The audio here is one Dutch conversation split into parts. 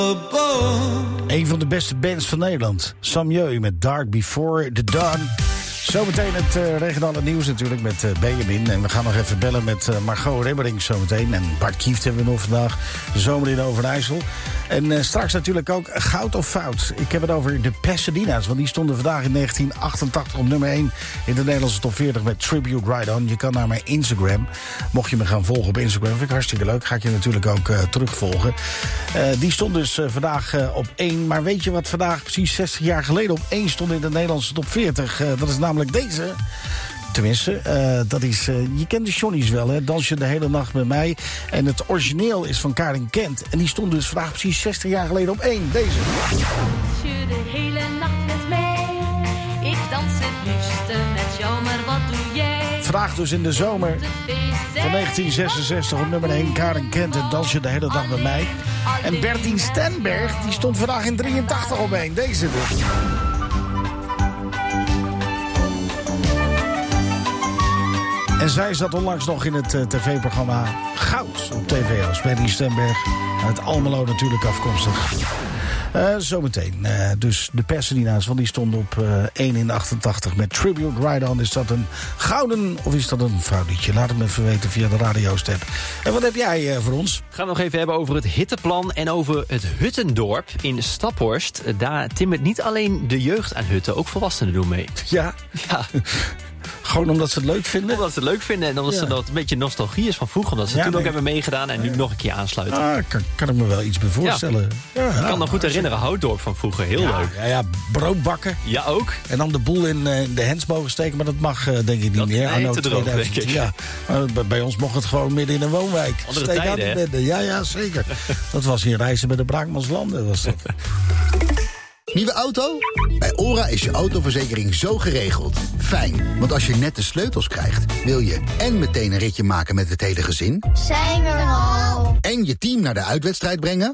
Een van de beste bands van Nederland. Samjeu met Dark Before the Dawn. Zometeen het regionale nieuws natuurlijk met Benjamin. En we gaan nog even bellen met Margot Remmering zometeen. En Bart Kieft hebben we nog vandaag. De zomer in Overijssel. En straks natuurlijk ook Goud of Fout. Ik heb het over de Pasadena's. Want die stonden vandaag in 1988 op nummer 1 in de Nederlandse top 40 met Tribute Ride On. Je kan naar mijn Instagram. Mocht je me gaan volgen op Instagram, vind ik hartstikke leuk. Ga ik je natuurlijk ook terugvolgen. Die stond dus vandaag op 1. Maar weet je wat vandaag precies 60 jaar geleden op 1 stond in de Nederlandse top 40? Dat is namelijk deze. Tenminste, dat is... je kent de Johnny's wel, hè? Dans je de hele nacht met mij. En het origineel is van Karin Kent. En die stond dus vandaag precies 60 jaar geleden op 1. Deze. Dans je de hele nacht met mij. Ik dans het liefste met jou, maar wat doe jij? Vandaag dus in de zomer van 1966 op nummer 1. Karin Kent en Dans je de hele dag met mij. En Bertien Stenberg, die stond vandaag in 83 op 1. Deze dus. En zij zat onlangs nog in het tv-programma Goud op tv als Bertien Stenberg. Uit Almelo natuurlijk afkomstig. Zometeen. Dus de Pasadena's, want die stonden op 1 in 88 met Tribute Ride On. Is dat een gouden of is dat een foutliedje? Laat het me even weten via de radiostep. En wat heb jij voor ons? We gaan nog even hebben over het hitteplan en over het Huttendorp in Staphorst. Daar timmert niet alleen de jeugd aan hutten, ook volwassenen doen mee. Ja. Gewoon omdat ze het leuk vinden? Omdat ze het leuk vinden en omdat ze dat een beetje nostalgie is van vroeger. Omdat ze toen ook hebben meegedaan en nu nog een keer aansluiten. Kan ik me wel iets bij voorstellen. Ja. Ik kan nog goed herinneren, Houtdorp van vroeger. Heel leuk. Ja, brood bakken. Ja, ook. En dan de boel in de hens mogen steken. Maar dat mag denk ik niet meer. Anno 2000. Denk ik. Ja. Maar bij ons mocht het gewoon midden in een woonwijk. Andere tijden, hè? Ja, zeker. Dat was hier reizen met de Braakmanslanden. Was dat. Nieuwe auto? Bij OHRA is je autoverzekering zo geregeld. Fijn, want als je net de sleutels krijgt, wil je en meteen een ritje maken met het hele gezin. Zijn we er al? En je team naar de uitwedstrijd brengen.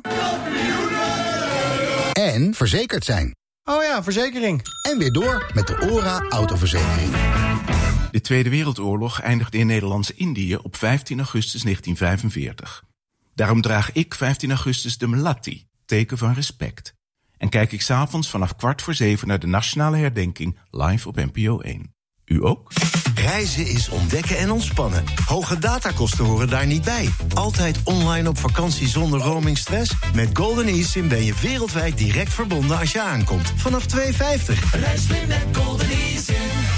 En verzekerd zijn. Oh ja, verzekering. En weer door met de OHRA autoverzekering. De Tweede Wereldoorlog eindigde in Nederlands-Indië op 15 augustus 1945. Daarom draag ik 15 augustus de Melatti, teken van respect. En kijk ik 's avonds vanaf 6:15 naar de nationale herdenking live op NPO 1. U ook? Reizen is ontdekken en ontspannen. Hoge datakosten horen daar niet bij. Altijd online op vakantie zonder roamingstress? Met Golden eSIM ben je wereldwijd direct verbonden als je aankomt. Vanaf €2,50. Reis slim met Golden eSIM.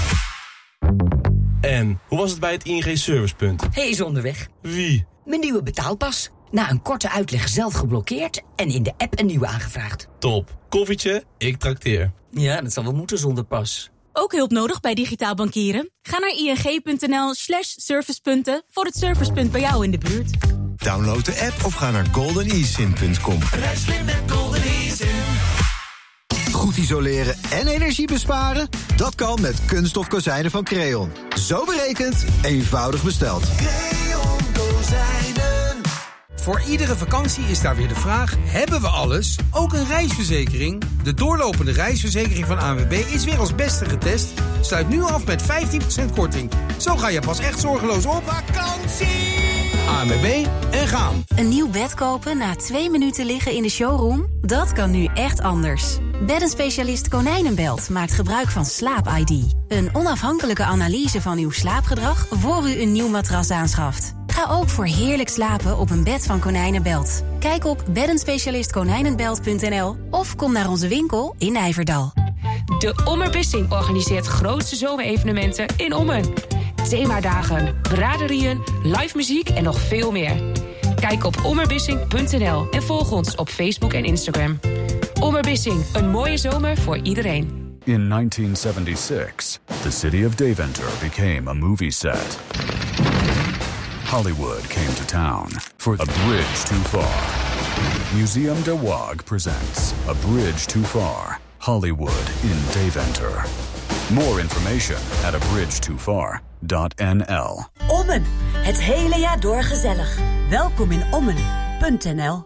En, hoe was het bij het ING Servicepunt? Hij is onderweg. Wie? Mijn nieuwe betaalpas. Na een korte uitleg zelf geblokkeerd en in de app een nieuwe aangevraagd. Top. Koffietje, ik trakteer. Ja, dat zal wel moeten zonder pas. Ook hulp nodig bij digitaal bankieren? Ga naar ing.nl/servicepunten voor het servicepunt bij jou in de buurt. Download de app of ga naar goldeneSIM.com. Reis slim met Golden eSIM. Goed isoleren en energie besparen? Dat kan met kunststof kozijnen van Creon. Zo berekend, eenvoudig besteld. Creon kozijnen. Voor iedere vakantie is daar weer de vraag, hebben we alles? Ook een reisverzekering? De doorlopende reisverzekering van ANWB is weer als beste getest. Sluit nu af met 15% korting. Zo ga je pas echt zorgeloos op vakantie. ANWB en gaan. Een nieuw bed kopen na 2 minuten liggen in de showroom? Dat kan nu echt anders. Beddenspecialist Konijnenbelt maakt gebruik van Slaap-ID. Een onafhankelijke analyse van uw slaapgedrag voor u een nieuw matras aanschaft. Ga ook voor heerlijk slapen op een bed van Konijnenbelt. Kijk op beddenspecialistkonijnenbelt.nl of kom naar onze winkel in Nijverdal. De Ommerbissing organiseert grootste zomerevenementen in Ommen. Themadagen, braderieën, live muziek en nog veel meer. Kijk op ommerbissing.nl en volg ons op Facebook en Instagram. Ommerbissing, een mooie zomer voor iedereen. In 1976, the city of Deventer became a movie set. Hollywood came to town for A Bridge Too Far. Museum de Waag presents A Bridge Too Far, Hollywood in Deventer. More information at abridgetofar.nl. Ommen, het hele jaar door gezellig. Welkom in Ommen.nl.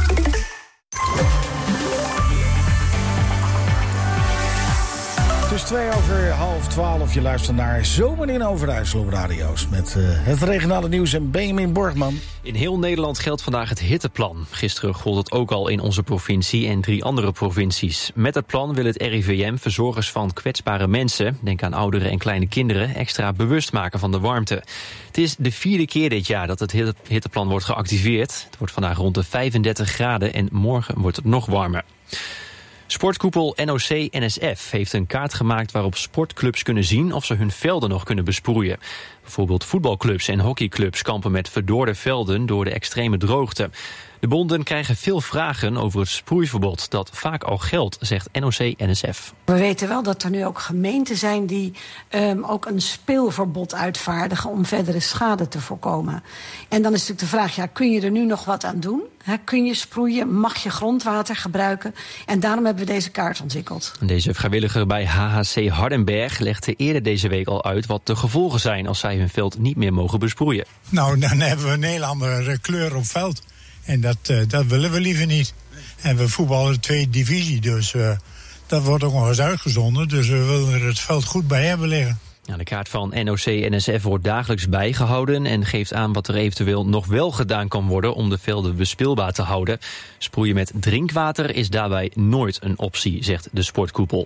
Het is 11:02. Je luistert naar Zomer in Overijssel op radio's. Met het regionale nieuws en Benjamin Borgman. In heel Nederland geldt vandaag het hitteplan. Gisteren gold het ook al in onze provincie en 3 andere provincies. Met het plan wil het RIVM verzorgers van kwetsbare mensen, denk aan ouderen en kleine kinderen, extra bewust maken van de warmte. Het is de 4e keer dit jaar dat het hitteplan wordt geactiveerd. Het wordt vandaag rond de 35 graden en morgen wordt het nog warmer. Sportkoepel NOC-NSF heeft een kaart gemaakt waarop sportclubs kunnen zien of ze hun velden nog kunnen besproeien. Bijvoorbeeld voetbalclubs en hockeyclubs kampen met verdorde velden door de extreme droogte. De bonden krijgen veel vragen over het sproeiverbod dat vaak al geldt, zegt NOC-NSF. We weten wel dat er nu ook gemeenten zijn die ook een speelverbod uitvaardigen om verdere schade te voorkomen. En dan is natuurlijk de vraag, kun je er nu nog wat aan doen? Kun je sproeien? Mag je grondwater gebruiken? En daarom hebben we deze kaart ontwikkeld. Deze vrijwilliger bij HHC Hardenberg legde eerder deze week al uit wat de gevolgen zijn als zij hun veld niet meer mogen besproeien. Nou, dan hebben we een heel andere kleur op veld. En dat willen we liever niet. En we voetballen 2e divisie, dus dat wordt ook nog eens uitgezonden. Dus we willen er het veld goed bij hebben liggen. Ja, de kaart van NOC-NSF wordt dagelijks bijgehouden en geeft aan wat er eventueel nog wel gedaan kan worden om de velden bespeelbaar te houden. Sproeien met drinkwater is daarbij nooit een optie, zegt de sportkoepel.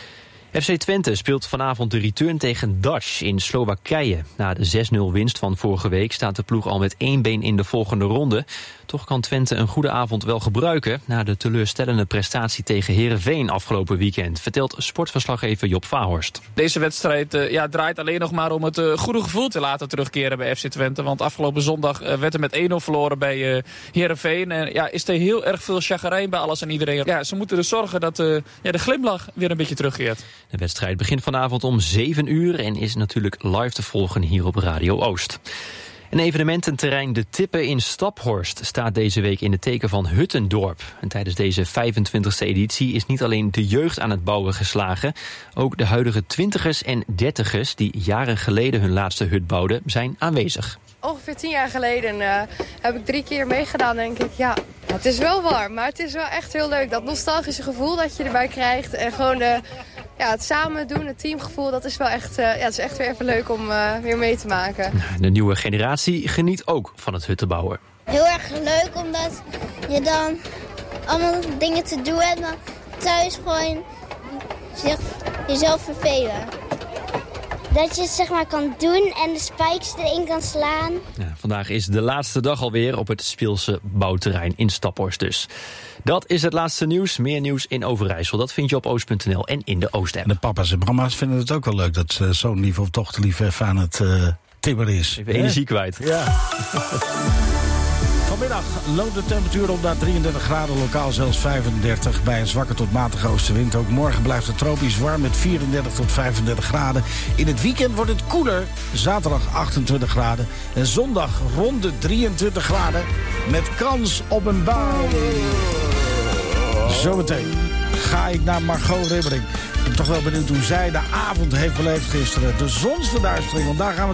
FC Twente speelt vanavond de return tegen Dash in Slowakije. Na de 6-0 winst van vorige week staat de ploeg al met 1 been in de volgende ronde. Toch kan Twente een goede avond wel gebruiken na de teleurstellende prestatie tegen Heerenveen afgelopen weekend, vertelt sportverslaggever Job Vahorst. Deze wedstrijd draait alleen nog maar om het goede gevoel te laten terugkeren bij FC Twente. Want afgelopen zondag werd er met 1-0 verloren bij Heerenveen. En is er heel erg veel chagrijn bij alles en iedereen. Ja, ze moeten dus zorgen dat de glimlach weer een beetje terugkeert. De wedstrijd begint vanavond om 7 uur en is natuurlijk live te volgen hier op Radio Oost. Een evenemententerrein De Tippen in Staphorst staat deze week in het teken van Huttendorp. En tijdens deze 25e editie is niet alleen de jeugd aan het bouwen geslagen. Ook de huidige 20ers en 30ers die jaren geleden hun laatste hut bouwden zijn aanwezig. Ongeveer 10 jaar geleden heb ik 3 keer meegedaan, denk ik. Ja, het is wel warm, maar het is wel echt heel leuk. Dat nostalgische gevoel dat je erbij krijgt. En gewoon het samen doen, het teamgevoel, dat is wel echt, het is echt weer even leuk om weer mee te maken. De nieuwe generatie geniet ook van het huttenbouwen. Heel erg leuk, omdat je dan allemaal dingen te doen hebt, maar thuis gewoon jezelf vervelen. Dat je het zeg maar kan doen en de spijkers erin kan slaan. Ja, vandaag is de laatste dag alweer op het speelse bouwterrein in Staphorst dus. Dat is het laatste nieuws. Meer nieuws in Overijssel. Dat vind je op oost.nl en in de Oost-app. De papa's en mama's vinden het ook wel leuk dat zo'n lief of dochterlief even aan het timmeren is. Even energie kwijt. Ja. Vanmiddag loopt de temperatuur op naar 33 graden, lokaal zelfs 35. Bij een zwakke tot matige oostenwind. Ook morgen blijft het tropisch warm met 34 tot 35 graden. In het weekend wordt het koeler. Zaterdag 28 graden. En zondag rond de 23 graden. Met kans op een bui. Zometeen ga ik naar Margot Ribbering. Ik ben toch wel benieuwd hoe zij de avond heeft beleefd gisteren. De zonsverduistering, want daar gaan we